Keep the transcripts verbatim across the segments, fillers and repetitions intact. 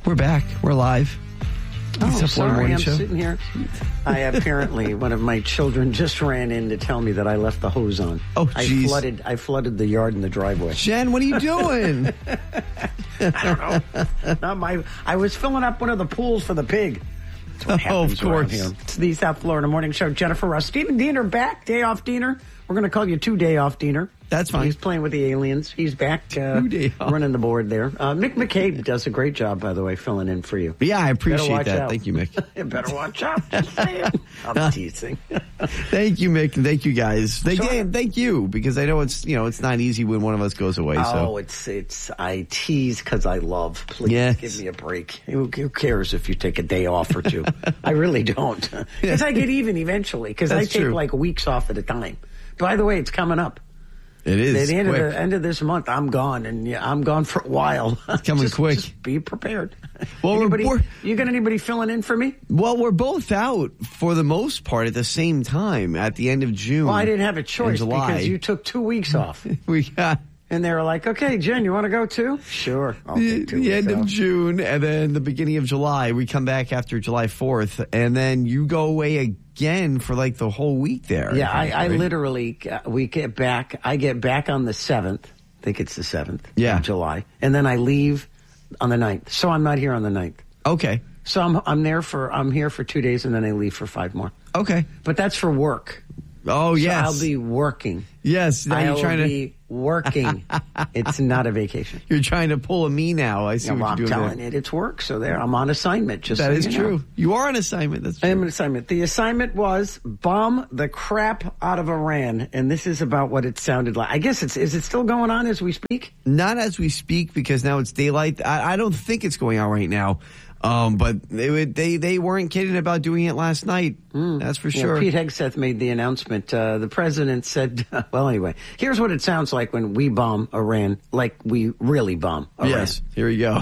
We're back. We're live. Oh, It's a Florida sorry, Morning I'm Show. sitting here. I apparently, one of my children just ran in to tell me that I left the hose on. Oh, I jeez. flooded, I flooded the yard and the driveway. Jen, what are you doing? I don't know. Not my, I was filling up one of the pools for the pig. That's what Oh, happens of course. around here. It's the South Florida Morning Show. Jennifer Russ. Stephen Diener back. Day off, Diener. We're going to call you two day off, Diener. That's fine. He's playing with the aliens. He's back uh, Two day off. running the board there. Uh, Mick McCabe does a great job, by the way, filling in for you. Yeah, I Better appreciate watch that. out. Thank you, Mick. You better watch out. Just saying. I'm teasing. Thank you, Mick, and thank you guys. Thank, Sure. and thank you, because I know it's you know it's not easy when one of us goes away. Oh, So it's it's I tease because I love. Please Yes. give me a break. Who, who cares if you take a day off or two? I really don't, because I get even eventually. Because I That's take true. like weeks off at a time. By the way, it's coming up. it is At the end quick. of the end of this month, I'm gone, and yeah, I'm gone for a while. It's coming Just- quick. Just be prepared. Well, we're- anybody, we're- you got anybody filling in for me? Well, we're both out for the most part at the same time at the end of June. Well, I didn't have a and choice July. because you took two weeks off, we got and they were like, "Okay, Jen, you want to go too?" Sure, I'll the, take two the weeks end of off. June and then the beginning of July. We come back after July fourth, and then you go away again for like the whole week there. Yeah, I, think, I right? literally, uh, we get back, I get back on the seventh, I think it's the seventh Yeah. of July, and then I leave on the ninth. So I'm not here on the ninth. Okay. So I'm, I'm there for, I'm here for two days and then I leave for five more. Okay. But that's for work. Oh, So yes. I'll be working. Yes. Now I'll you're trying to be working. It's not a vacation. you're trying to pull a me now. I see No, what well, I'm you're doing telling there. it, it's work. So there, I'm on assignment. Just That so is you know. true. You are on assignment. That's I true. am an assignment. The assignment was bomb the crap out of Iran, and this is about what it sounded like. I guess it's is it still going on as we speak? Not as we speak because now it's daylight. I, I don't think it's going on right now. Um, but they, would, they they weren't kidding about doing it last night. That's for Yeah, sure. Pete Hegseth made the announcement. Uh, the president said, well, anyway, here's what it sounds like when we bomb Iran, like we really bomb Iran. Yes. Here we go.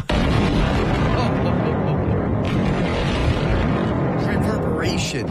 Reverberation.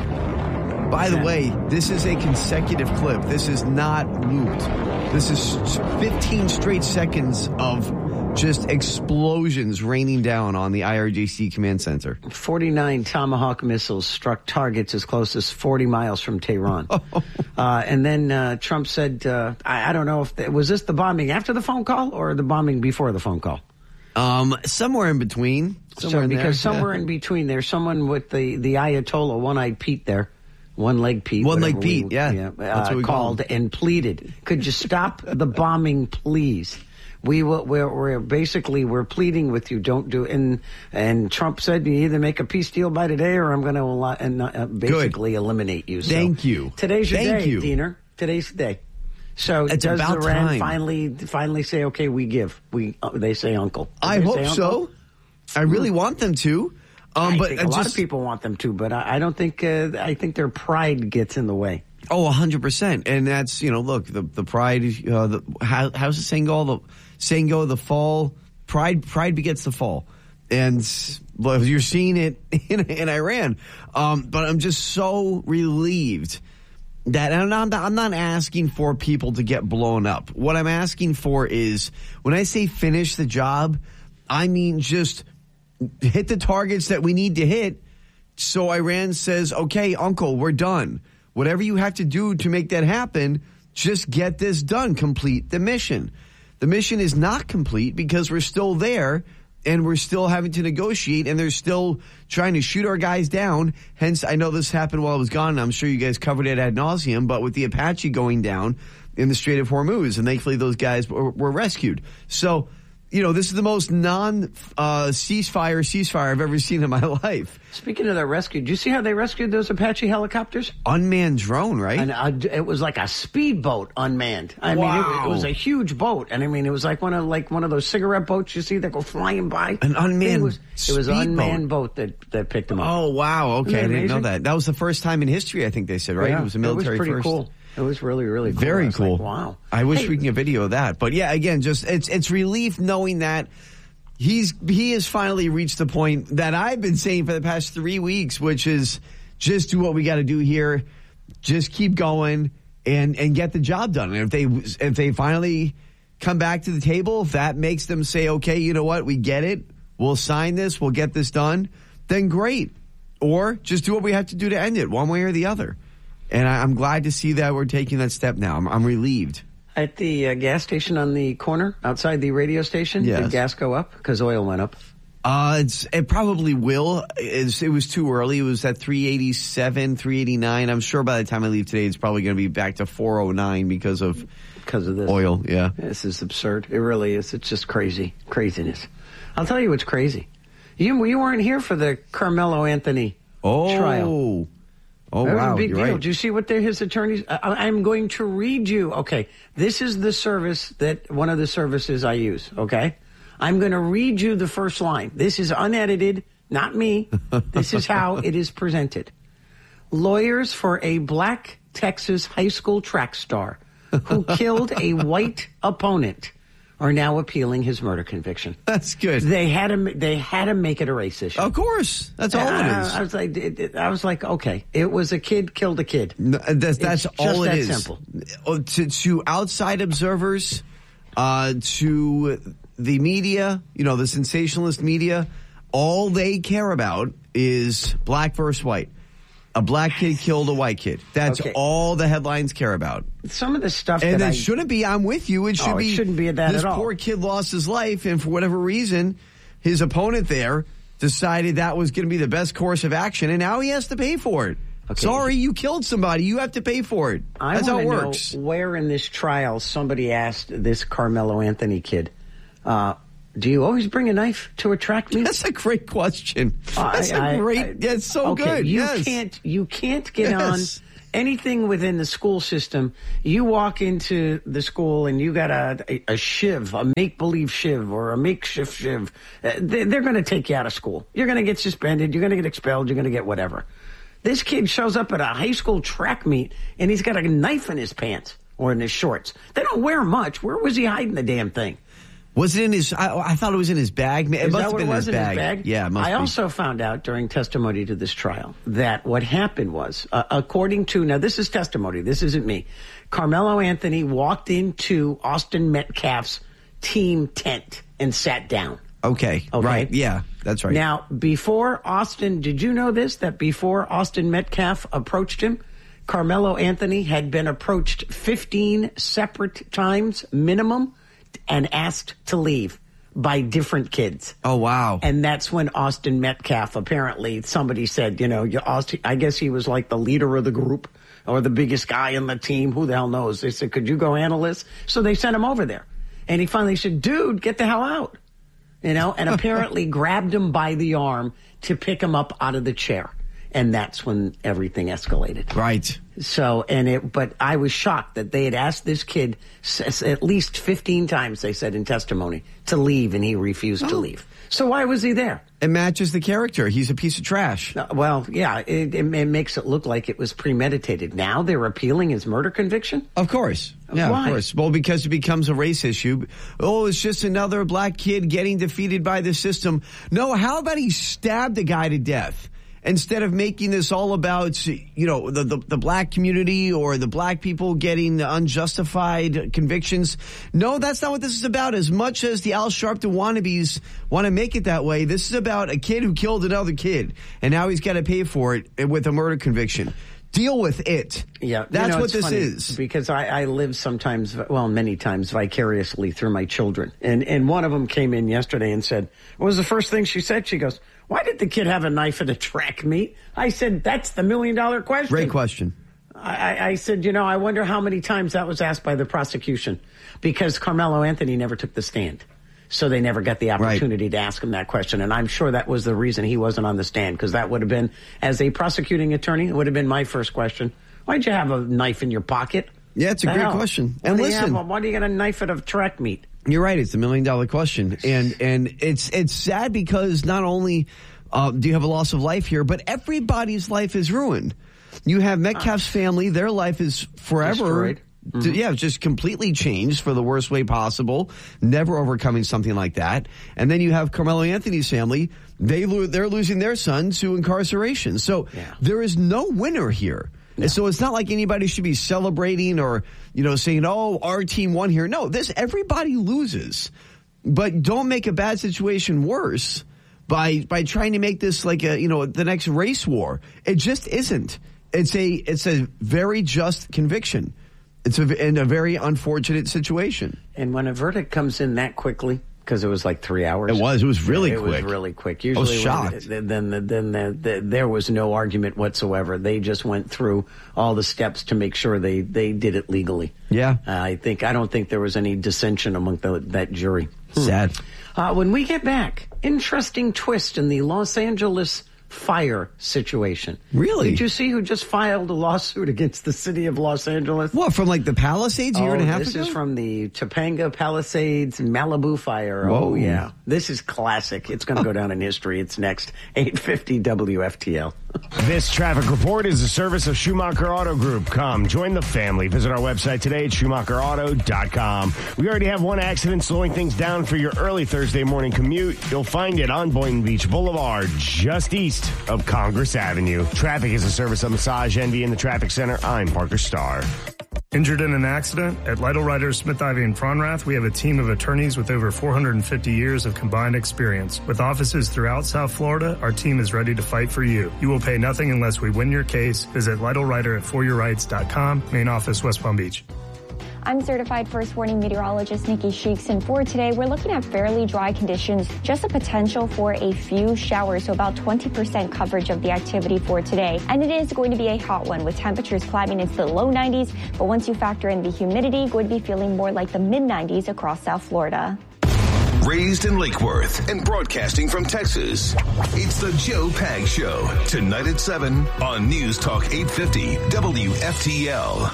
By the way, this is a consecutive clip. This is not looped. This is fifteen straight seconds of just explosions raining down on the I R J C command center. forty-nine Tomahawk missiles struck targets as close as forty miles from Tehran. uh, and then uh, Trump said, uh, I, I don't know if, the, was this the bombing after the phone call or the bombing before the phone call? Um, somewhere in between. Somewhere So, in there. because somewhere Yeah. in between there's someone with the, the Ayatollah, one-eyed Pete there. One-leg Pete. One-leg whatever Pete, we- yeah. uh, That's what we call called him. and pleaded. Could you stop the bombing, please? We will, we're, we're basically, we're pleading with you. Don't do, and, and Trump said you either make a peace deal by today or I'm going to and uh, basically eliminate you. So Thank you. Today's your Thank day, you. Diener. Today's the day. So It's does about Iran time. finally, finally say, okay, we give, we, uh, they say uncle. Do I they hope say so. uncle? I really want them to. Um, I but think I a lot just, of people want them to, but I, I don't think, uh, I think their pride gets in the way. Oh, a hundred percent. And that's, you know, look, the, the pride, uh, the, how, how's the saying go? The saying go, the fall, pride, pride begets the fall. And well, you're seeing it in, in Iran. Um, but I'm just so relieved that and I'm not, I'm not asking for people to get blown up. What I'm asking for is when I say finish the job, I mean just hit the targets that we need to hit. So Iran says, okay, uncle, we're done. Whatever you have to do to make that happen, just get this done. Complete the mission. The mission is not complete because we're still there and we're still having to negotiate and they're still trying to shoot our guys down. Hence, I know this happened while I was gone and I'm sure you guys covered it ad nauseum, but with the Apache going down in the Strait of Hormuz, and thankfully those guys were, were rescued. So, you know, this is the most non uh, ceasefire ceasefire I've ever seen in my life. Speaking of that rescue, did you see how they rescued those Apache helicopters? Unmanned drone, right? And uh, it was like a speedboat unmanned. I mean, Wow. it, it was a huge boat, and I mean, it was like one of like one of those cigarette boats you see that go flying by. An unmanned It was, it was an speedboat. unmanned boat that that picked them up. Oh, wow. Okay, Isn't that I didn't amazing? know that. That was the first time in history, I think they said, right? Yeah, It was a military It was pretty first. cool. It was really, really cool. I Very was cool. like, wow. I wish Hey, we can get video of that. But yeah, again, just it's it's relief knowing that he's he has finally reached the point that I've been saying for the past three weeks, which is just do what we got to do here, just keep going and and get the job done. And if they if they finally come back to the table, if that makes them say, okay, you know what, we get it, we'll sign this, we'll get this done, then great. Or just do what we have to do to end it, one way or the other. And I, I'm glad to see that we're taking that step now. I'm, I'm relieved. At the uh, gas station on the corner outside the radio station, yes. Did gas go up because oil went up? Uh, it's, it probably will. It's, it was too early. It was at three eighty-seven, three eighty-nine. I'm sure by the time I leave today, it's probably going to be back to four oh nine because of because of this oil. Yeah, this is absurd. It really is. It's just crazy, craziness. I'll tell you what's crazy. You you weren't here for the Carmelo Anthony oh. trial. Oh, that wow. was a big You're deal. right. Do you see what they're, his attorneys? I, I'm going to read you. Okay, this is the service that one of the services I use. Okay. I'm going to read you the first line. This is unedited, not me. This is how it is presented. Lawyers for a black Texas high school track star who killed a white opponent are now appealing his murder conviction. That's good. They had to. They had to make it a race issue. Of course, that's all I, it is. I was like, it, it, I was like, okay, it was a kid killed a kid. No, that's that's It's all just it that is. simple. Uh, To, to outside observers, uh, to the media, you know, the sensationalist media, all they care about is black versus white. A black kid killed a white kid. That's Okay. all the headlines care about. Some of the stuff And that it I shouldn't be, I'm with you. It should Oh, it be. shouldn't be that this at all. poor kid lost his life, and for whatever reason, his opponent there decided that was going to be the best course of action, and now he has to pay for it. Okay. Sorry, you killed somebody. You have to pay for it. I That's how it wanna know works. where in this trial somebody asked this Carmelo Anthony kid, uh, do you always bring a knife to a track meet? That's a great question. That's I- a I- great. I- That's so okay, good. You yes. can't. You can't get Yes. on anything within the school system. You walk into the school and you got a a, a shiv, a make believe shiv, or a makeshift shiv. Uh, they, they're going to take you out of school. You're going to get suspended. You're going to get expelled. You're going to get whatever. This kid shows up at a high school track meet and he's got a knife in his pants or in his shorts. They don't wear much. Where was he hiding the damn thing? Was it in his? I, I thought it was in his bag. It Is must that have what been it was in his bag. bag? Yeah, it must I be. also found out during testimony to this trial that what happened was, uh, according to, now this is testimony, this isn't me, Carmelo Anthony walked into Austin Metcalf's team tent and sat down. Okay, Okay. right. Yeah, that's right. Now, before Austin, did you know this, that before Austin Metcalf approached him, Carmelo Anthony had been approached fifteen separate times minimum and asked to leave by different kids. Oh, wow. And that's when Austin Metcalf, apparently, somebody said, you know, you- Austin, I guess he was like the leader of the group or the biggest guy in the team. Who the hell knows? They said, could you go handle this? So they sent him over there. And he finally said, dude, get the hell out. You know, and apparently grabbed him by the arm to pick him up out of the chair. And that's when everything escalated. Right. So, and it, but I was shocked that they had asked this kid s- at least fifteen times, they said in testimony, to leave, and he refused to leave. So why was he there? It matches the character. He's a piece of trash. Uh, well, yeah, it, it, it makes it look like it was premeditated. Now they're appealing his murder conviction? Of course. Yeah, Why? of course. Well, because it becomes a race issue. Oh, it's just another black kid getting defeated by the system. No, how about he stabbed a guy to death? Instead of making this all about, you know, the, the, the black community or the black people getting unjustified convictions. No, that's not what this is about. As much as the Al Sharpton wannabes want to make it that way, this is about a kid who killed another kid, and now he's got to pay for it with a murder conviction. Deal with it. Yeah, That's you know, what it's this funny is. Because I, I live sometimes, well, many times vicariously through my children. And and one of them came in yesterday and said, what was the first thing she said? She goes, why did the kid have a knife at a track meet? I said, that's the million dollar question. Great question. I, I said, you know, I wonder how many times that was asked by the prosecution, because Carmelo Anthony never took the stand. So they never got the opportunity right. to ask him that question. And I'm sure that was the reason he wasn't on the stand, because that would have been, as a prosecuting attorney, it would have been my first question. Why'd you have a knife in your pocket? Yeah, it's a the great hell? question. Why And do you listen, have a, why do you got a knife at a track meet? You're right. It's a million dollar question. And, and it's, it's sad because not only uh, do you have a loss of life here, but everybody's life is ruined. You have Metcalf's family. Their life is forever. Destroyed. Mm-hmm. Yeah, just completely changed for the worst way possible, never overcoming something like that. And then you have Carmelo Anthony's family. They lo- they're losing their son to incarceration. So yeah. there is no winner here. No. So it's not like anybody should be celebrating or, you know, saying, oh, our team won here. No, this everybody loses. but don't make a bad situation worse by by trying to make this like a, you know, the next race war. It just isn't. It's a it's a very just conviction. It's a, in a very unfortunate situation. And when a verdict comes in that quickly, because it was like three hours. It was. It was really it quick. It was really quick. Usually, I was shocked. When, then, then, then the, the, there was no argument whatsoever. They just went through all the steps to make sure they, they did it legally. Yeah. Uh, I think I don't think there was any dissension among the, that jury. Sad. Uh, when we get back, interesting twist in the Los Angeles fire situation. Really? Did you see who just filed a lawsuit against the city of Los Angeles? What, from like the Palisades a year oh, and a half this ago? This is from the Topanga Palisades Malibu fire. Whoa. Oh, yeah. This is classic. It's going to go down in history. It's next. eight fifty W F T L. This traffic report is a service of Schumacher Auto Group. Come, join the family. Visit our website today at schumacher auto dot com. We already have one accident slowing things down for your early Thursday morning commute. You'll find it on Boynton Beach Boulevard, just east of Congress Avenue. Traffic is a service of Massage Envy in the Traffic Center. I'm Parker Starr. Injured in an accident? At Lytle Writers, Smith, Ivy, and Fronrath, we have a team of attorneys with over four hundred fifty years of combined experience. With offices throughout South Florida, our team is ready to fight for you. You will pay nothing unless we win your case. Visit Lytle Writer at for your rights dot com, main office, West Palm Beach. I'm certified first warning meteorologist Nikki Sheeks, and for today, we're looking at fairly dry conditions, just a potential for a few showers, so about twenty percent coverage of the activity for today. And it is going to be a hot one with temperatures climbing into the low nineties, but once you factor in the humidity, going to be feeling more like the mid nineties across South Florida. Raised in Lake Worth and broadcasting from Texas, it's the Joe Pag Show. Tonight at seven on News Talk eight fifty W F T L.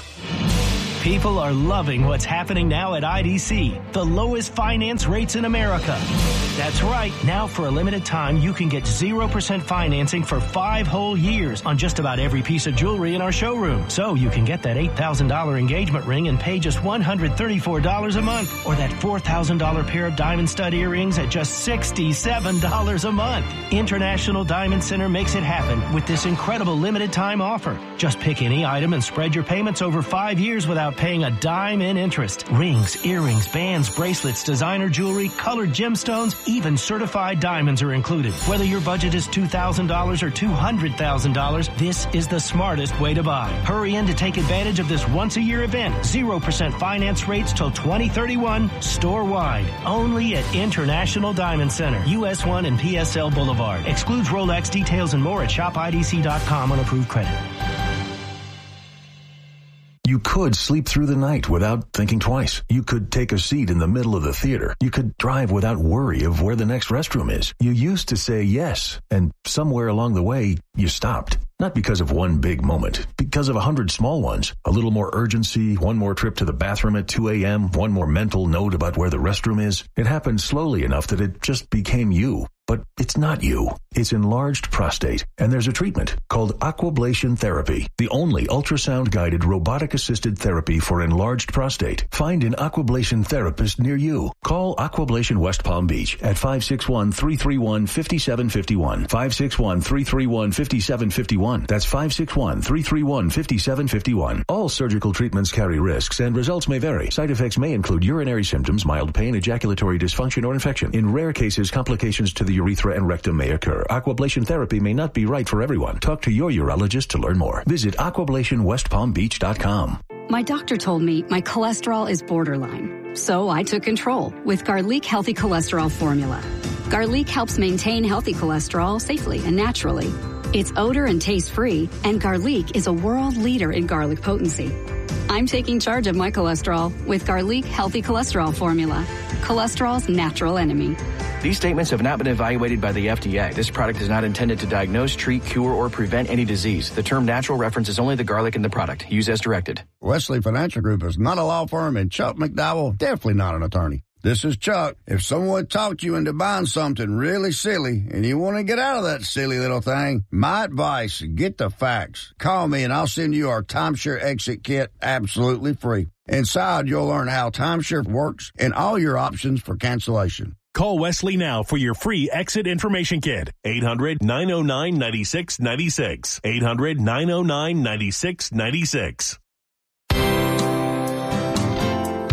People are loving what's happening now at I D C, the lowest finance rates in America. That's right. Now for a limited time, you can get zero percent financing for five whole years on just about every piece of jewelry in our showroom. So you can get that eight thousand dollars engagement ring and pay just one hundred thirty-four dollars a month, or that four thousand dollars pair of diamond stud earrings at just sixty-seven dollars a month. International Diamond Center makes it happen with this incredible limited time offer. Just pick any item and spread your payments over five years without paying a dime in interest. Rings, earrings, bands, bracelets, designer jewelry, colored gemstones, even certified diamonds are included. Whether your budget is two thousand dollars or two hundred thousand dollars, this is the smartest way to buy. Hurry in to take advantage of this once-a-year event. zero percent finance rates till twenty thirty-one, store-wide. Only at International Diamond Center, U S one and P S L Boulevard. Excludes Rolex. Details and more at shop I D C dot com on approved credit. You could sleep through the night without thinking twice. You could take a seat in the middle of the theater. You could drive without worry of where the next restroom is. You used to say yes, and somewhere along the way, you stopped. Not because of one big moment, because of a hundred small ones. A little more urgency, one more trip to the bathroom at two a.m., one more mental note about where the restroom is. It happened slowly enough that it just became you. But it's not you. It's enlarged prostate, and there's a treatment called Aquablation Therapy, the only ultrasound-guided robotic-assisted therapy for enlarged prostate. Find an Aquablation therapist near you. Call Aquablation West Palm Beach at five six one, three three one, five seven five one, five six one, three three one, five seven five one. That's five six one, three three one, five seven five one. All surgical treatments carry risks, and results may vary. Side effects may include urinary symptoms, mild pain, ejaculatory dysfunction, or infection. In rare cases, complications to the urethra and rectum may occur. Aquablation therapy may not be right for everyone. Talk to your urologist to learn more. Visit aquablation west palm beach dot com. My doctor told me my cholesterol is borderline, so I took control with Garlic Healthy Cholesterol Formula. Garlic helps maintain healthy cholesterol safely and naturally. It's odor and taste-free, and Garlic is a world leader in garlic potency. I'm taking charge of my cholesterol with Garlic Healthy Cholesterol Formula, cholesterol's natural enemy. These statements have not been evaluated by the F D A. This product is not intended to diagnose, treat, cure, or prevent any disease. The term natural references only the garlic in the product. Use as directed. Wesley Financial Group is not a law firm, and Chuck McDowell definitely not an attorney. This is Chuck. If someone talked you into buying something really silly and you want to get out of that silly little thing, my advice, get the facts. Call me and I'll send you our Timeshare Exit Kit absolutely free. Inside, you'll learn how timeshare works and all your options for cancellation. Call Wesley now for your free exit information kit. eight hundred, nine oh nine, nine six nine six. eight hundred, nine oh nine, nine six nine six.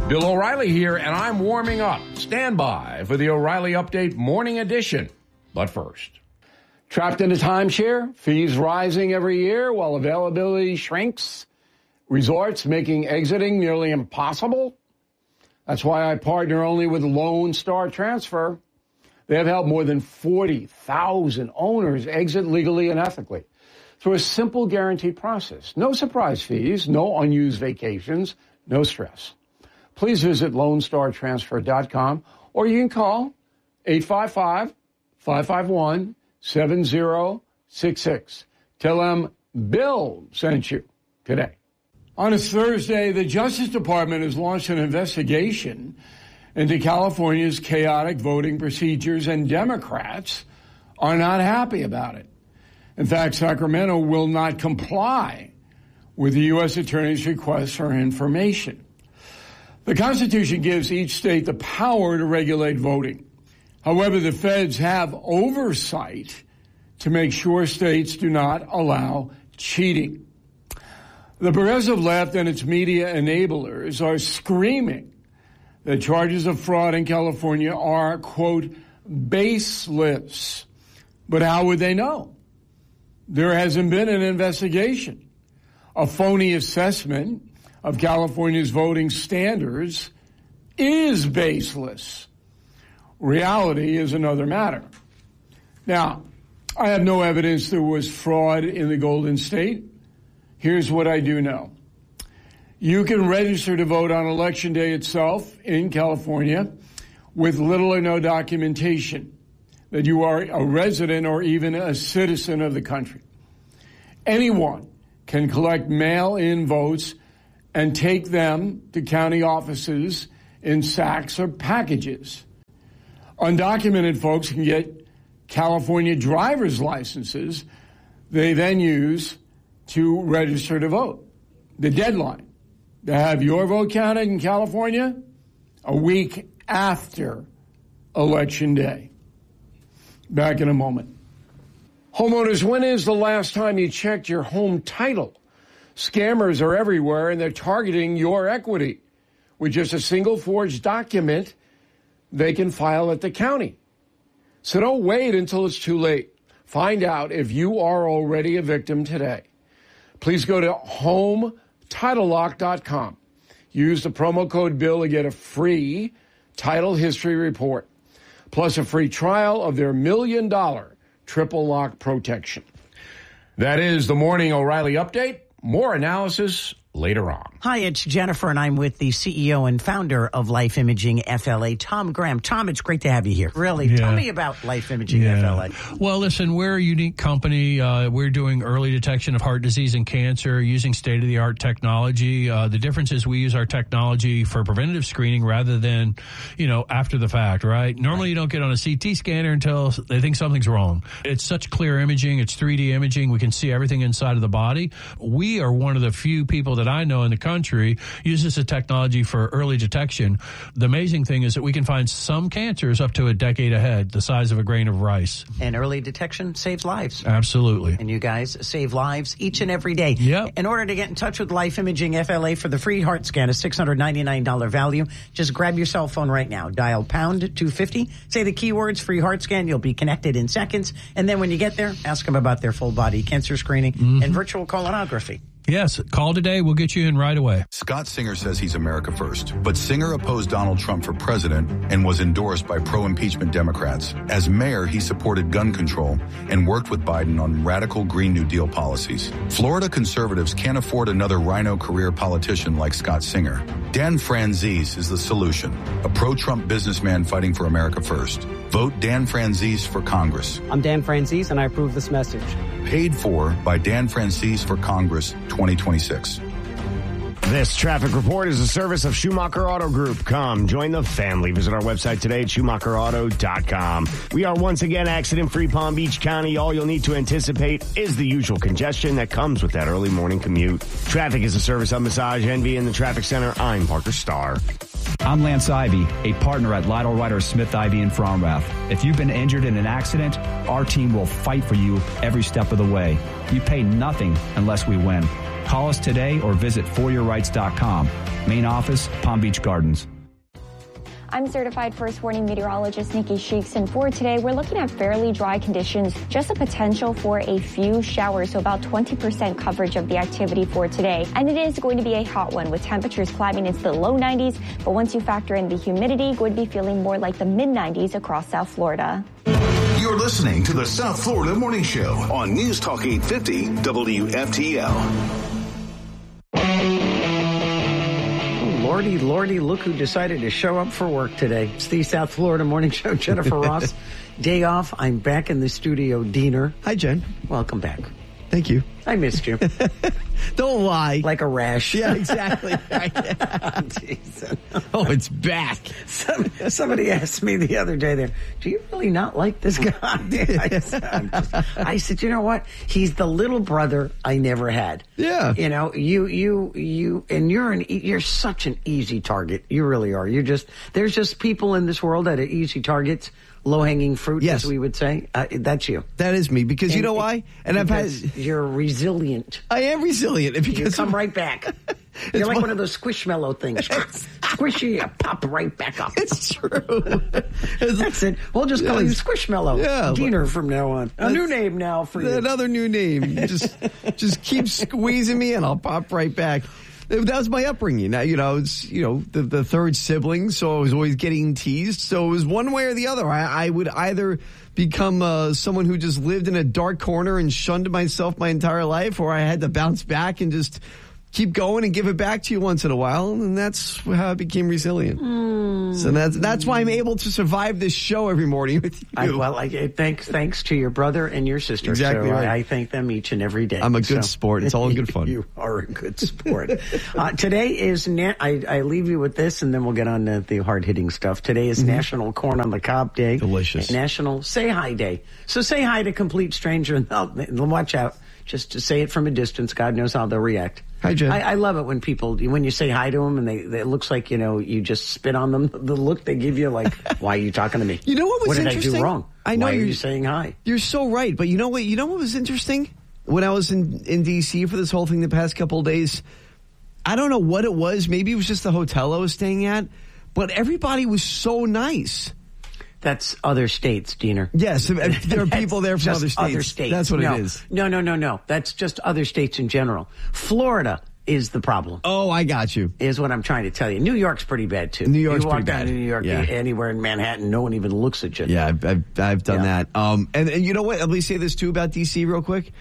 Bill O'Reilly here, and I'm warming up. Stand by for the O'Reilly Update Morning Edition. But first, trapped in a timeshare, fees rising every year while availability shrinks, resorts making exiting nearly impossible. That's why I partner only with Lone Star Transfer. They have helped more than forty thousand owners exit legally and ethically through a simple guaranteed process. No surprise fees, no unused vacations, no stress. Please visit lone star transfer dot com or you can call eight five five, five five one, seven zero six six. Tell them Bill sent you today. On a Thursday, the Justice Department has launched an investigation into California's chaotic voting procedures, and Democrats are not happy about it. In fact, Sacramento will not comply with the U S Attorney's request for information. The Constitution gives each state the power to regulate voting. However, the feds have oversight to make sure states do not allow cheating. The progressive left and its media enablers are screaming that charges of fraud in California are, quote, baseless. But how would they know? There hasn't been an investigation. A phony assessment of California's voting standards is baseless. Reality is another matter. Now, I have no evidence there was fraud in the Golden State. Here's what I do know. You can register to vote on Election Day itself in California with little or no documentation that you are a resident or even a citizen of the country. Anyone can collect mail-in votes and take them to county offices in sacks or packages. Undocumented folks can get California driver's licenses they then use to register to vote. The deadline to have your vote counted in California, a week after Election Day. Back in a moment. Homeowners, when is the last time you checked your home title? Scammers are everywhere, and they're targeting your equity. With just a single forged document, they can file at the county. So don't wait until it's too late. Find out if you are already a victim today. Please go to home title lock dot com. Use the promo code BILL to get a free title history report, plus a free trial of their million dollar triple lock protection. That is the Morning O'Reilly Update. More analysis later on. Hi, it's Jennifer, and I'm with the C E O and founder of Life Imaging F L A, Tom Graham. Tom, it's great to have you here. Really, yeah. Tell me about Life Imaging yeah. F L A. Well, listen, we're a unique company. Uh, we're doing early detection of heart disease and cancer using state-of-the-art technology. Uh, the difference is we use our technology for preventative screening rather than, you know, after the fact, right? Normally, right. You don't get on a C T scanner until they think something's wrong. It's such clear imaging. It's three D imaging. We can see everything inside of the body. We are one of the few people that I know in the country uses the technology for early detection. The amazing thing is that we can find some cancers up to a decade ahead, the size of a grain of rice. And early detection saves lives. Absolutely. And you guys save lives each and every day. Yep. In order to get in touch with Life Imaging F L A for the free heart scan, a six hundred ninety-nine dollars value, just grab your cell phone right now. Dial pound two fifty. Say the keywords free heart scan. You'll be connected in seconds. And then when you get there, ask them about their full body cancer screening mm-hmm. and virtual colonography. Yes, call today. We'll get you in right away. Scott Singer says he's America first, but Singer opposed Donald Trump for president and was endorsed by pro-impeachment Democrats. As mayor, he supported gun control and worked with Biden on radical Green New Deal policies. Florida conservatives can't afford another rhino career politician like Scott Singer. Dan Franzese is the solution, a pro-Trump businessman fighting for America first. Vote Dan Franzese for Congress. I'm Dan Franzese, and I approve this message. Paid for by Dan Franzese for Congress twenty twenty-six. This traffic report is a service of Schumacher Auto Group. Come, join the family. Visit our website today at schumacher auto dot com. We are once again accident-free Palm Beach County. All you'll need to anticipate is the usual congestion that comes with that early morning commute. Traffic is a service of Massage Envy in the Traffic Center. I'm Parker Starr. I'm Lance Ivy, a partner at Lytle Ryder Smith Ivy in Fromrath. If you've been injured in an accident, our team will fight for you every step of the way. You pay nothing unless we win. Call us today or visit for your rights dot com. Main office, Palm Beach Gardens. I'm certified first warning meteorologist Nikki Sheeks, and for today, we're looking at fairly dry conditions, just a potential for a few showers, so about twenty percent coverage of the activity for today. And it is going to be a hot one with temperatures climbing into the low nineties, but once you factor in the humidity, going to be feeling more like the mid nineties across South Florida. You're listening to the South Florida Morning Show on News Talk eight fifty W F T L. Lordy, Lordy, look who decided to show up for work today. It's the South Florida Morning Show. Jennifer Ross, day off. I'm back in the studio. Diener. Hi, Jen. Welcome back. Thank you. I missed you. Don't lie. Like a rash. Yeah, exactly. Oh, it's back. Some, somebody asked me the other day there, do you really not like this guy? I, said, just, I said, you know what? He's the little brother I never had. Yeah. You know, you, you, you, and you're an, you're such an easy target. You really are. You're just, there's just people in this world that are easy targets. Low-hanging fruit, yes. as we would say. Uh, that's you. That is me, because and, you know why? And I've had... You're resilient. I am resilient. Because you come right back. You're like one, one of those squishmallow things. Squishy, you pop right back up. It's true. That's it. We'll just call yes. you Squishmallow. Yeah. Diener from now on. A new name now for you. Another new name. Just, just keep squeezing me and I'll pop right back. That was my upbringing. Now, you know, it's, you know, the, the third sibling, so I was always getting teased. So it was one way or the other. I, I would either become uh, someone who just lived in a dark corner and shunned myself my entire life, or I had to bounce back and just keep going and give it back to you once in a while. And that's how I became resilient. Mm. So that's that's why I'm able to survive this show every morning with you. I, well, I, thanks thanks to your brother and your sister. Exactly so right. I, I thank them each and every day. I'm a good so. sport. It's all in good fun. You are a good sport. uh, today is, na- I, I leave you with this, and then we'll get on to the hard-hitting stuff. Today is mm-hmm. National Corn on the Cob Day. Delicious. National Say Hi Day. So say hi to complete stranger, and they'll, watch out. Just to say it from a distance, God knows how they'll react. Hi, Jen. I, I love it when people, when you say hi to them and they, they, it looks like, you know, you just spit on them. The look they give you, like, why are you talking to me? You know what was what did interesting? I do wrong? I know why you're are you saying hi? You're so right. But you know what? You know what was interesting? When I was in, in D C for this whole thing the past couple of days, I don't know what it was. Maybe it was just the hotel I was staying at. But everybody was so nice. That's other states, Diener. Yes, there are people there from other states. other states. That's what no, it is. No, no, no, no. That's just other states in general. Florida is the problem. Oh, I got you. Is what I'm trying to tell you. New York's pretty bad, too. New York's you walk pretty down bad. to New York, yeah. anywhere in Manhattan, no one even looks at you. Yeah, I've, I've, I've done yeah. that. Um, and, and you know what? Let me say this, too, about D C real quick.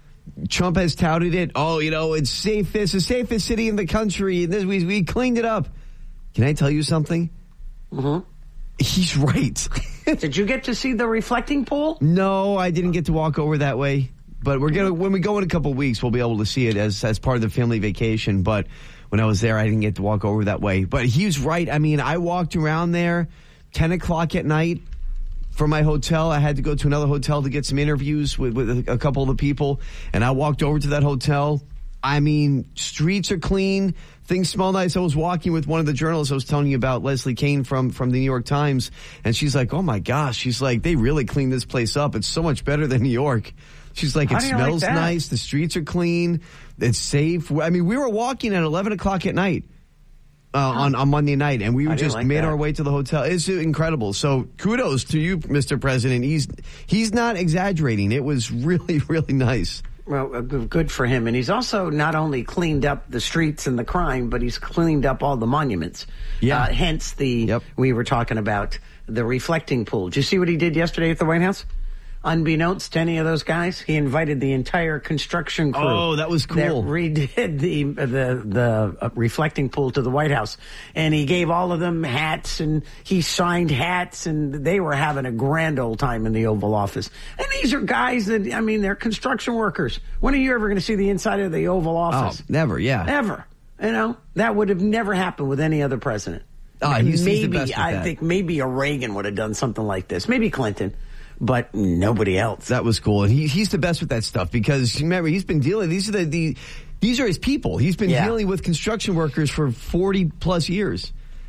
Trump has touted it. Oh, you know, it's safe. It's the safest city in the country. This, we, we cleaned it up. Can I tell you something? Mm-hmm. He's right. Did you get to see the reflecting pool? No, I didn't get to walk over that way. But we're gonna when we go in a couple of weeks, we'll be able to see it as as part of the family vacation. But when I was there, I didn't get to walk over that way. But he's right. I mean, I walked around there ten o'clock at night from my hotel. I had to go to another hotel to get some interviews with, with a couple of the people. And I walked over to that hotel. I mean, streets are clean. Things smell nice. I was walking with one of the journalists I was telling you about, Leslie Kane from, from the New York Times, and she's like, oh my gosh, she's like, they really cleaned this place up. It's so much better than New York. She's like, How it do you smells like that? nice. The streets are clean. It's safe. I mean, we were walking at eleven o'clock at night uh, huh. on, on Monday night, and we I just like made that. our way to the hotel. It's incredible. So kudos to you, Mister President. He's, he's not exaggerating. It was really, really nice. Well, good for him. And he's also not only cleaned up the streets and the crime, but he's cleaned up all the monuments. Yeah. Uh, hence the, yep. we were talking about the reflecting pool. Did you see what he did yesterday at the White House? Unbeknownst to any of those guys, he invited the entire construction crew. Oh, that was cool. That redid the the the uh, reflecting pool to the White House, and he gave all of them hats, and he signed hats, and they were having a grand old time in the Oval Office. And these are guys that, I mean, they're construction workers. When are you ever going to see the inside of the Oval Office? Oh, never, yeah. Ever. You know, that would have never happened with any other president. Oh, he's, maybe, he's the best with I that. think maybe a Reagan would have done something like this. Maybe Clinton. But nobody else. That was cool. And he, he's the best with that stuff because, remember, he's been dealing, these are the, the these are his people. He's been yeah. dealing with construction workers for forty plus years.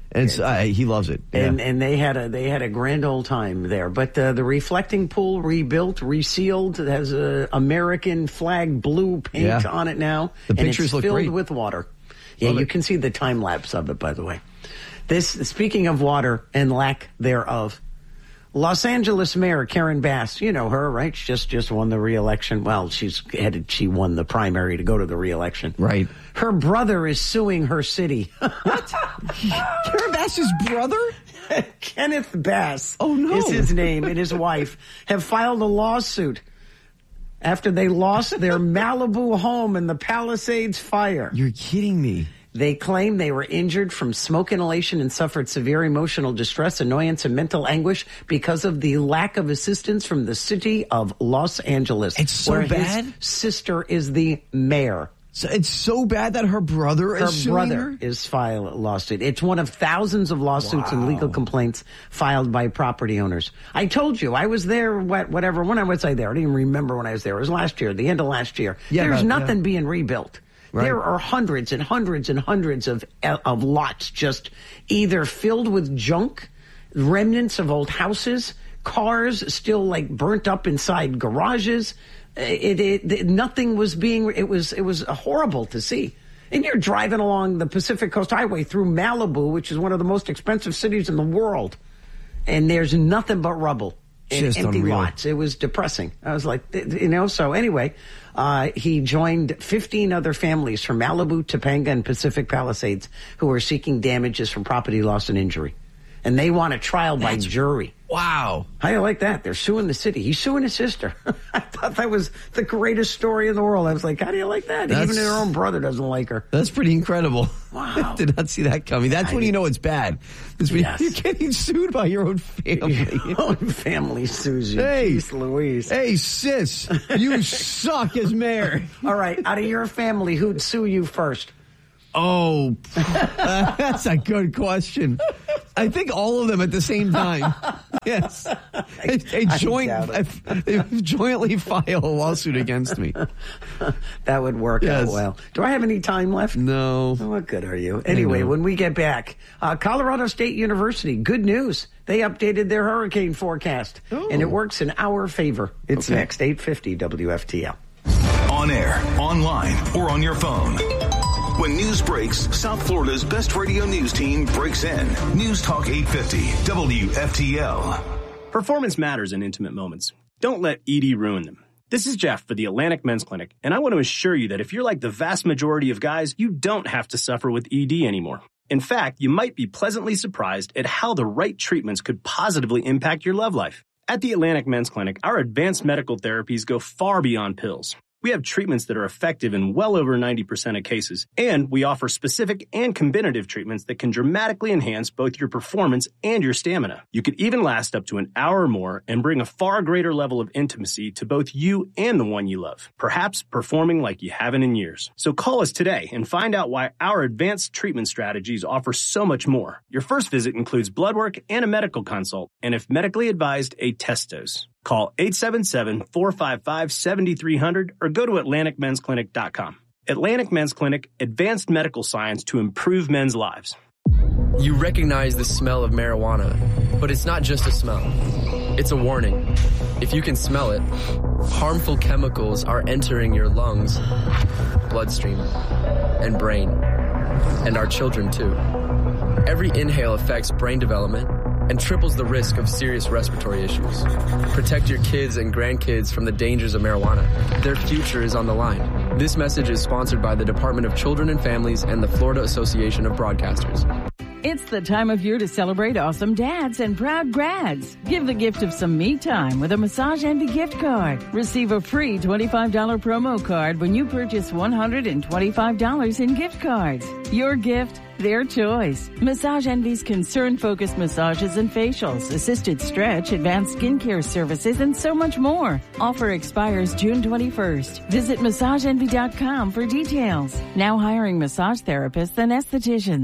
And so, uh, he loves it. Yeah. And and they had a they had a grand old time there. But uh, the reflecting pool rebuilt, resealed, it has a American flag blue paint Yeah. on it now. The and pictures it's look filled great. with water. Yeah, Love you it. can see the time lapse of it, by the way. This speaking of water and lack thereof. Los Angeles Mayor Karen Bass, you know her, right? She just just won the re-election. Well, she's headed. She won the primary to go to the re-election. Right. Her brother is suing her city. What? Karen Bass's brother? Kenneth Bass. Oh, no. Is his name, and his wife have filed a lawsuit after they lost their Malibu home in the Palisades fire. You're kidding me. They claim they were injured from smoke inhalation and suffered severe emotional distress, annoyance, and mental anguish because of the lack of assistance from the city of Los Angeles. It's so where bad? His sister is the mayor. So it's so bad that her brother Her is suing brother her? is filed a lawsuit. It's one of thousands of lawsuits Wow. and legal complaints filed by property owners. I told you, I was there, what, whatever, when I was I there? I didn't even remember when I was there. It was last year, the end of last year. Yeah, There's about- nothing yeah. being rebuilt. Right. There are hundreds and hundreds and hundreds of of lots just either filled with junk, remnants of old houses, cars still like burnt up inside garages. It, it, it nothing was being. It was it was horrible to see. And you're driving along the Pacific Coast Highway through Malibu, which is one of the most expensive cities in the world, and there's nothing but rubble. And Just empty unreal. lots. It was depressing. I was like, you know, so anyway, uh, he joined fifteen other families from Malibu, Topanga, and Pacific Palisades who are seeking damages from property loss and injury. And they want a trial by jury. Wow. How do you like that? They're suing the city. He's suing his sister. I thought that was the greatest story in the world. I was like, how do you like that? That's- Even her own brother doesn't like her. That's pretty incredible. Wow. Did not see that coming. That's when you know it's bad. It's when Yes. you're getting sued by your own family. Your own family sues you. Hey. Jeez Louise. Hey, sis, you suck as mayor. All right, out of your family, who'd sue you first? Oh, uh, that's a good question. I think all of them at the same time. Yes. A, a joint, doubt a, they jointly file a lawsuit against me. That would work Yes. out well. Do I have any time left? No. Oh, what good are you? Anyway, know. when we get back, uh, Colorado State University, good news. They updated their hurricane forecast, Oh. and it works in our favor. It's Okay. next, eight fifty W F T L. On air, online, or on your phone. When news breaks, South Florida's best radio news team breaks in. News Talk eight fifty W F T L. Performance matters in intimate moments. Don't let E D ruin them. This is Jeff for the Atlantic Men's Clinic, and I want to assure you that if you're like the vast majority of guys, you don't have to suffer with E D anymore. In fact, you might be pleasantly surprised at how the right treatments could positively impact your love life. At the Atlantic Men's Clinic, our advanced medical therapies go far beyond pills. We have treatments that are effective in well over ninety percent of cases, and we offer specific and combinative treatments that can dramatically enhance both your performance and your stamina. You could even last up to an hour or more and bring a far greater level of intimacy to both you and the one you love, perhaps performing like you haven't in years. So call us today and find out why our advanced treatment strategies offer so much more. Your first visit includes blood work and a medical consult, and if medically advised, a test dose. Call eight seven seven, four five five, seven three zero zero or go to atlantic men's clinic dot com. Atlantic Men's Clinic, advanced medical science to improve men's lives. You recognize the smell of marijuana, but it's not just a smell. It's a warning. If you can smell it, harmful chemicals are entering your lungs, bloodstream, and brain, and our children too. Every inhale affects brain development and triples the risk of serious respiratory issues. Protect your kids and grandkids from the dangers of marijuana. Their future is on the line. This message is sponsored by the Department of Children and Families and the Florida Association of Broadcasters. It's the time of year to celebrate awesome dads and proud grads. Give the gift of some me time with a Massage Envy gift card. Receive a free twenty-five dollars promo card when you purchase one hundred twenty-five dollars in gift cards. Your gift, their choice. Massage Envy's concern-focused massages and facials, assisted stretch, advanced skincare services, and so much more. Offer expires June twenty-first. Visit massage envy dot com for details. Now hiring massage therapists and estheticians.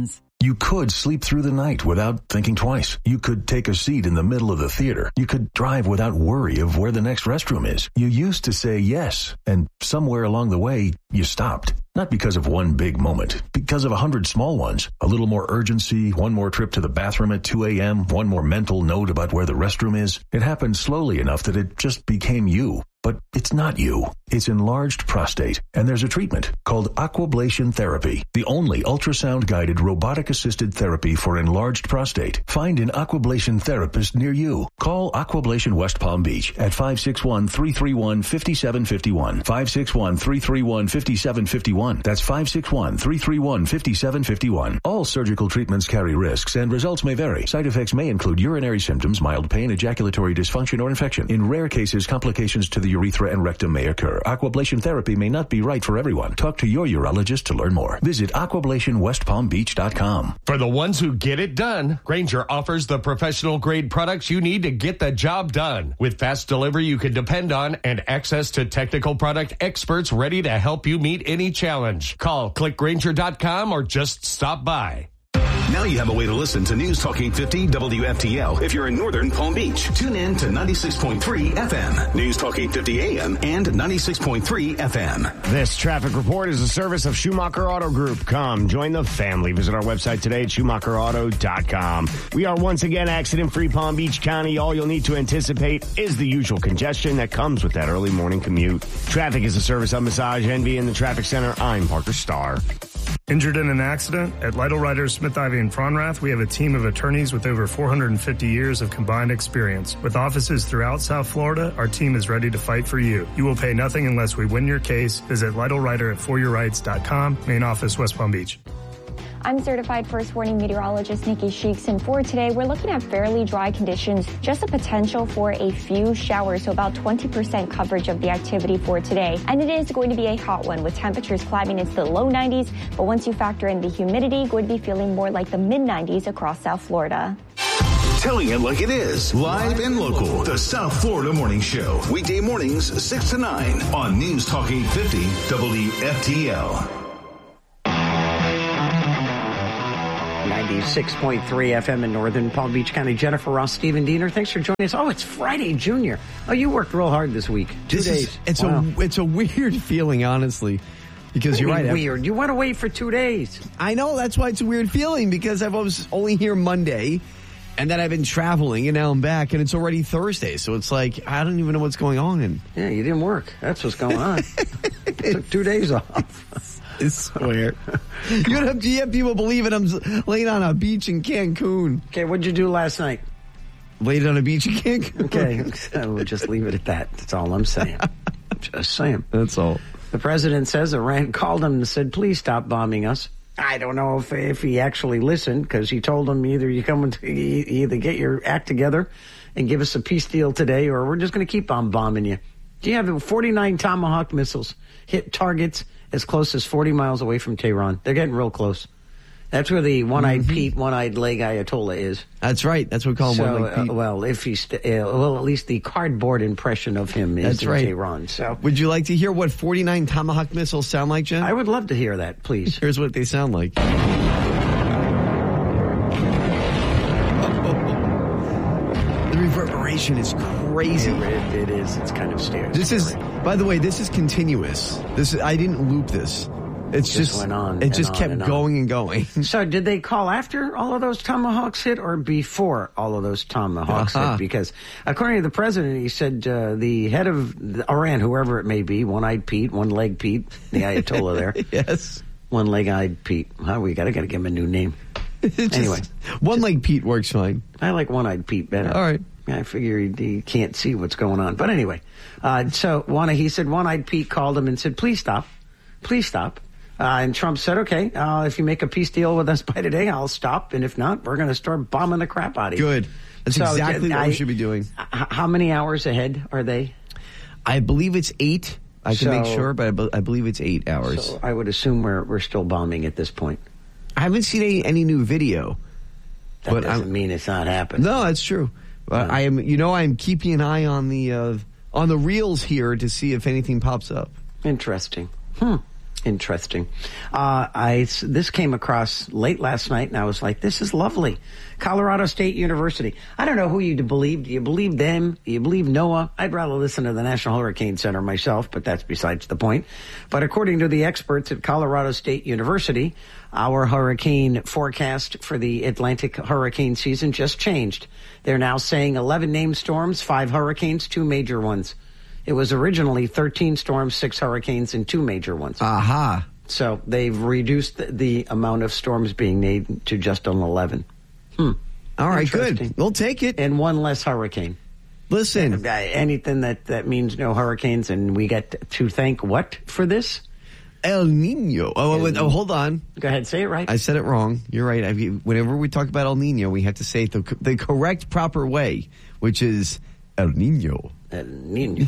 You could sleep through the night without thinking twice. You could take a seat in the middle of the theater. You could drive without worry of where the next restroom is. You used to say yes, and somewhere along the way, you stopped. Not because of one big moment, because of a hundred small ones. A little more urgency, one more trip to the bathroom at two a.m., one more mental note about where the restroom is. It happened slowly enough that it just became you. But it's not you. It's enlarged prostate, and there's a treatment called Aquablation Therapy, the only ultrasound-guided robotic-assisted therapy for enlarged prostate. Find an Aquablation therapist near you. Call Aquablation West Palm Beach at five six one, three three one, five seven five one, five six one, three three one, five seven five one. That's five six one, three three one, five seven five one. All surgical treatments carry risks, and results may vary. Side effects may include urinary symptoms, mild pain, ejaculatory dysfunction, or infection. In rare cases, complications to the urethra and rectum may occur. Aquablation therapy may not be right for everyone. Talk to your urologist to learn more. Visit aquablation west palm beach dot com. For the ones who get it done, Grainger offers the professional grade products you need to get the job done. With fast delivery you can depend on and access to technical product experts ready to help you meet any challenge. Call click grainger dot com or just stop by. Now you have a way to listen to News Talk eight fifty W F T L if you're in northern Palm Beach. Tune in to ninety-six point three F M, News Talk eight fifty A M, and ninety-six point three F M. This traffic report is a service of Schumacher Auto Group. Come, join the family. Visit our website today at schumacher auto dot com. We are once again accident-free Palm Beach County. All you'll need to anticipate is the usual congestion that comes with that early morning commute. Traffic is a service of Massage Envy in the Traffic Center. I'm Parker Starr. Injured in an accident? At Lytle Writers, Smith, Ivy, and Fronrath, we have a team of attorneys with over four hundred fifty years of combined experience. With offices throughout South Florida, our team is ready to fight for you. You will pay nothing unless we win your case. Visit Lytle Writer at for your rights dot com, main office, West Palm Beach. I'm certified first warning meteorologist Nikki Sheeks, and for today, we're looking at fairly dry conditions, just a potential for a few showers, so about twenty percent coverage of the activity for today. And it is going to be a hot one with temperatures climbing into the low nineties, but once you factor in the humidity, going to be feeling more like the mid nineties across South Florida. Telling it like it is, live and local, the South Florida Morning Show. Weekday mornings, six to nine on News Talk eight fifty W F T L. ninety-six point three F M in northern Palm Beach County. Jennifer Ross, Stephen Diener, thanks for joining us. Oh, it's Friday, Junior. Oh, you worked real hard this week. Two this days. Is, it's wow. a it's a weird feeling, honestly, because you're right. Weird. You went away for two days. I know. That's why it's a weird feeling, because I was only here Monday, and then I've been traveling, and now I'm back, and it's already Thursday. So it's like I don't even know what's going on. And yeah, you didn't work. That's what's going on. Took two days off. I swear. You have, you have people believing I'm laying on a beach in Cancun. Okay, what'd you do last night? Laid on a beach in Cancun. Okay, we'll just leave it at that. That's all I'm saying. Just saying. That's all. The president says Iran called him and said, please stop bombing us. I don't know if if he actually listened, because he told him either you come and either get your act together and give us a peace deal today, or we're just going to keep on bombing you. Do you have forty-nine Tomahawk missiles hit targets as close as forty miles away from Tehran? They're getting real close. That's where the one-eyed mm-hmm. Pete, one-eyed leg Ayatollah is. That's right. That's what we call him, so, one-eyed Pete. Uh, well, if he's st- uh, well, at least the cardboard impression of him is That's in right. Tehran. So, would you like to hear what forty-nine Tomahawk missiles sound like, Jen? I would love to hear that, please. Here's what they sound like. The reverberation is crazy. It, it is. It's kind of scary. This is, by the way, this is continuous. This is, I didn't loop this. It's it just, just went on. It just on kept and going and going. So, did they call after all of those Tomahawks hit, or before all of those Tomahawks uh-huh. hit? Because according to the president, he said uh, the head of Iran, whoever it may be, one-eyed Pete, one-leg Pete, the Ayatollah there, yes, one-leg-eyed Pete. Huh, we got to got to give him a new name. Just, anyway, one-leg Pete works fine. I like one-eyed Pete better. All right. I figure he, he can't see what's going on. But anyway, uh, so one, he said one-eyed Pete called him and said, please stop. Please stop. Uh, and Trump said, okay, uh, if you make a peace deal with us by today, I'll stop. And if not, we're going to start bombing the crap out of you. Good. That's so, exactly I, what we should be doing. How many hours ahead are they? I believe it's eight. I can so, make sure, but I, be- I believe it's eight hours. So I would assume we're we're still bombing at this point. I haven't seen any, any new video. That but doesn't I'm, mean it's not happening. No, that's true. Uh, I am, you know, I'm keeping an eye on the uh, on the reels here to see if anything pops up. Interesting. Hmm. Interesting. Uh, I, this came across late last night, and I was like, this is lovely. Colorado State University. I don't know who you believe. Do you believe them? Do you believe NOAA? I'd rather listen to the National Hurricane Center myself, but that's besides the point. But according to the experts at Colorado State University, our hurricane forecast for the Atlantic hurricane season just changed. They're now saying eleven named storms, five hurricanes, two major ones. It was originally thirteen storms, six hurricanes, and two major ones. Aha. So they've reduced the, the amount of storms being made to just an eleven. Hmm. All right, good. We'll take it. And one less hurricane. Listen. And, uh, anything that, that means no hurricanes, and we get to thank what for this? El Nino. Oh, El, oh, hold on. Go ahead, say it right. I said it wrong. You're right. I, whenever we talk about El Nino, we have to say it the, the correct, proper way, which is El Nino. El Nino.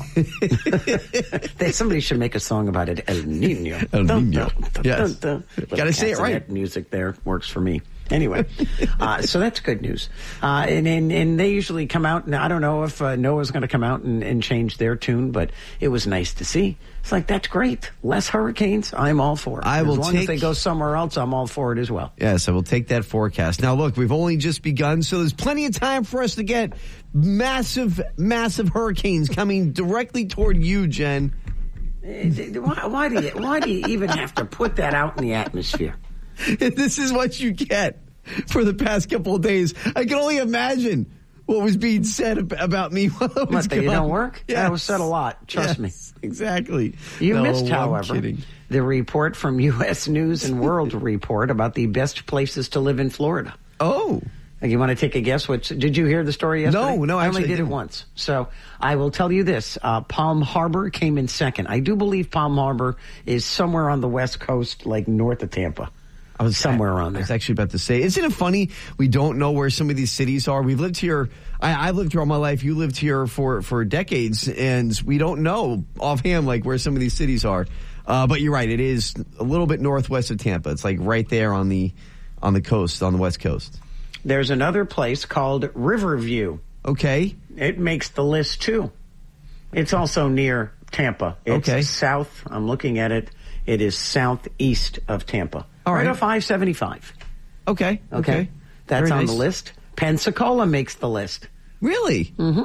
Somebody should make a song about it. El Nino. El dun, Nino. Dun, dun, Yes. dun, dun. Got to say it right. Music there works for me. Anyway, uh, so that's good news. Uh, and, and and they usually come out, and I don't know if uh, NOAA's going to come out and, and change their tune, but it was nice to see. It's like, that's great. Less hurricanes, I'm all for it. I will as long take, as they go somewhere else, I'm all for it as well. Yes, I will take that forecast. Now, look, we've only just begun, so there's plenty of time for us to get massive, massive hurricanes coming directly toward you, Jen. Why, why do you why do you even have to put that out in the atmosphere? This is what you get for the past couple of days. I can only imagine what was being said ab- about me while I was What, that you gone. don't work? Yes. That was said a lot. Trust Yes, me. Exactly. You No, missed, I'm however, kidding. the report from U S News and World Report about the best places to live in Florida. Oh. You want to take a guess? What did you hear the story yesterday? No, no, I actually only did didn't. it once. So I will tell you this: uh, Palm Harbor came in second. I do believe Palm Harbor is somewhere on the west coast, like north of Tampa. I was somewhere around there. I was actually about to say, isn't it funny? We don't know where some of these cities are. We've lived here. I, I've lived here all my life. You lived here for, for decades, and we don't know offhand like where some of these cities are. Uh, but you're right. It is a little bit northwest of Tampa. It's like right there on the on the coast, on the west coast. There's another place called Riverview. Okay. It makes the list too. It's also near Tampa. It's Okay. south. I'm looking at it. It is southeast of Tampa. All right. Right off I seventy-five. Okay. Okay. Okay. That's Very on nice. the list. Pensacola makes the list. Really? Mm-hmm.